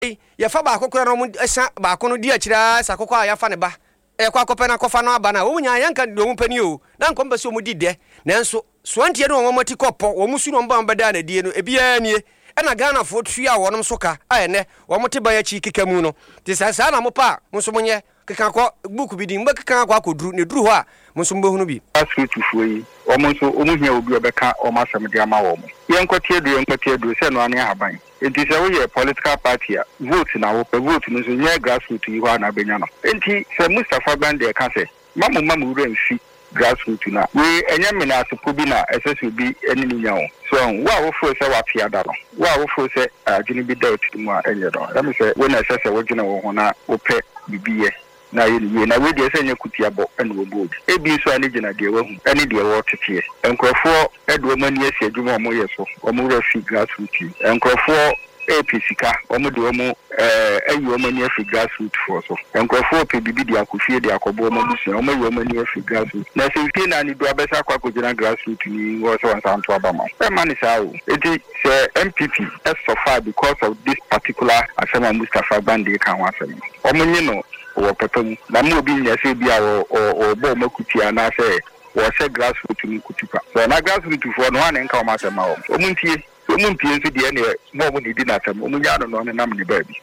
ya fa ba akokora no mu esa ba akono di akira sa akokwa ya fa ne ba kwa akopena kofa no aba na wo nya yanka do mu pani o na nkomba se o mu di de nanso soantie no wo mati kopo wo musu no mba mbada na die no ebia nie na Ghana fo tua wonom soka ayene wo mote ba ya chi kikamu no ti sa na mo pa mo so monye keka ko book bi di mba keka ko akoduru ne duru ho a mo so mbahunu bi aswetufuo yi wo mo so o mu hia obi obeka o ma asem de ama wo mo yenkwatie du se no ane haban enti se wo ye political party a vote na wo vote no so nye grassroots yi ho na benya no enti se Mustafa Bande ka se mamu wura mfi grassroots na we enye me na asepo bi na SSB eni ni nyawo so wa wo fo se wa pia da no wa wo fo se adwini bi da otimu a enye do da me se we na se wo dwene wo ho na wo pe bibiye na ye na we de se nya kutiabo ene wo board ebi so ani gina de wo hu ene de wo tete enkrofo edo mani esi adwuma mo ye so o mo ra fi grassroots enkrofo APCka omo de omo ayi omo ni afi grassroots for so enkrofo pe bibi de akofie de akobo omo busu omo yi omo ni afi grassroots na se fi na ni do abesa akwa kojina grassroots ni wo so wan santo abama e mani sa o eti se MPP is so far because of this particular Asema Mustafa Bande kan wa asem omo ni no wo pepam na mo bi nya se bi a o bo makutia na se wo se grassroots ni kutipa so na grassroots for no an enka o ma asema o muntie omuntie nso de ne mo ni di na tam omunya no no nam ne baabi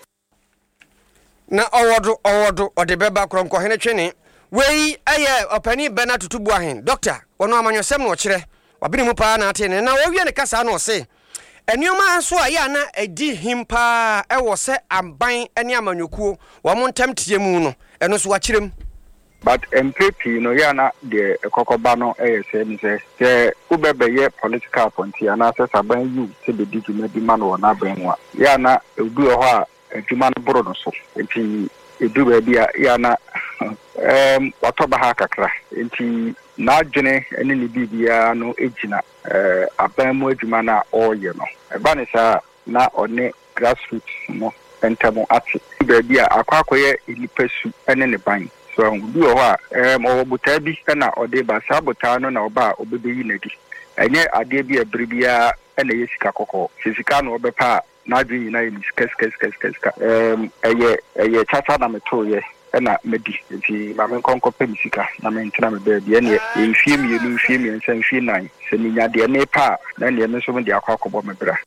na owodo ode beba kronko hene twene wei aye opani bena tutubu ahen doctor wono amanyosem no kire wabini mu pa na ate ne na wo wie ne kasa no se enioma so aya na edi himpa ewo se amban ene amanyokuo wo mo ntam tie mu no eno so wakirem but MPP no yana de kokoba no se mi se ubebeye political appointee na se saban yu se be di djuma di man wo na banwa yana obi ho a djuma no boro no so enti edu ba bia yana watoba ha kakra enti na adwene ene ni bibia no ejina aban mu adwuma na oye no eba ne sa na one grassroots mo entamo ati ba bia akwakoye enipasu ene ne ban so du ho a obuta bi na ode ba sabota no na oba obebeyi nadi enye ade bi ebribia na yesika kokko sisika no obepa na adwin na yemi skeska eye chacha na metoye na medi nti ma men konko pemisika na men tina me be bi ene enfie mi ensan fie nan se ni nyade ne pa na ne me so me de akwakobo mebra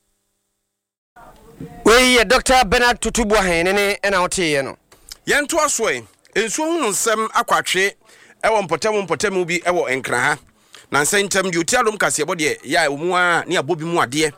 we Dr. Bernard Tutubu ahen na otiye no yento asoe enso hu nsem akwatwe ewo mpotemu bi ewo enkra ha na nsentem di otiadom kasebo de ya omua ne abobi mu ade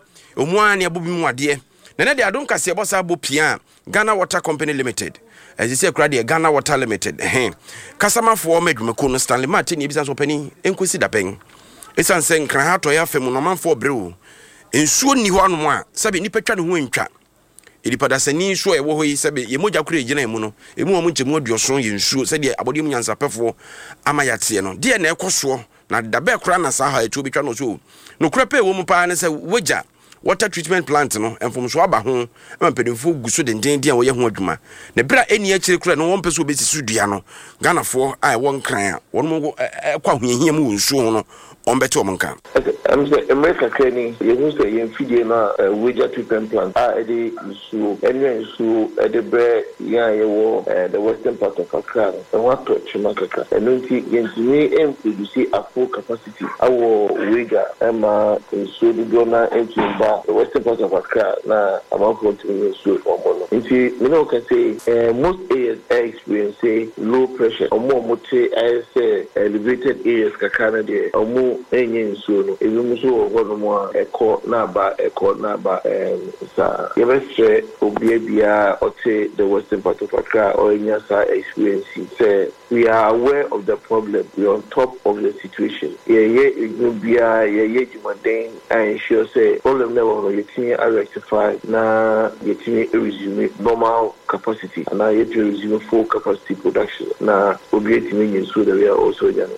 na de adom kasebo sa bopia Ghana Water Company Limited as you say kra de Ghana Water Limited kasamafo medwumako no Stanley Martin ebisa so pani enkosi dapen esanse nkra ha to ya femu no manfo brew ensuo ni ho anom a sabe ni petwa ne ho ntwa ilipada sani so ewo ho yi sabe ye moja kure gina emu no emu omu nchemu aduoso ye nsuo sabe abodiem nyansapefo ama yate no de na ekoso na dabe kura na sa ha etu bitwa no so no kura pe wo mu pa ne se woja water treatment plant no enfom so aba ho empedefo guso denden dia wo ye ho adwuma na bra eni akire kura no won pese obesi sudua no ganafo ai won kran a won mo kwa hohia mu nsuo no on beto omonka I'm saying America Kenny, you say you feed na water treatment plant. Ede so anyway so the bread the western part of Accra. And what to Chimakaka. And don't see yentimi produce a full capacity. Our wager so the donor into the western part of Accra na about 40 million so for you know can say most areas experience say low pressure or more I say elevated areas kakana there or more so so one echo na ba sa yebese obiebia ote the western part of Accra or nyasa experience say we are aware of the problem, we are on top of the situation ye jumaden and sure say problem never yetini rectify na yetini resume normal capacity and na yetini resume full capacity production na obietini nso that we are also jano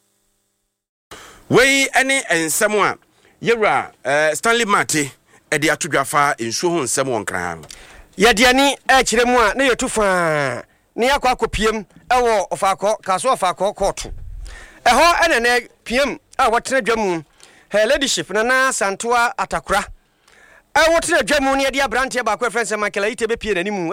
we any ensem a yewra Stanley Mate e de atodwafa ensuo ho nsem wonkran ye de ani e kire mu a na yetufa ne yakwa akopiem ewo ofako kaso ofako court eho ene ne piem a wotena dwamu her ladyship na Santoa Atakura I want to dwam ne dia brante ba ko friends Michael Ayite be pie n'animu